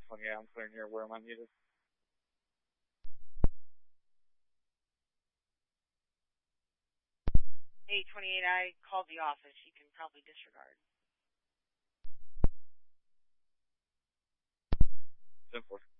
28, I'm clearing here. Where am I needed? Hey, 28, I called the office. You can probably disregard. 10-4.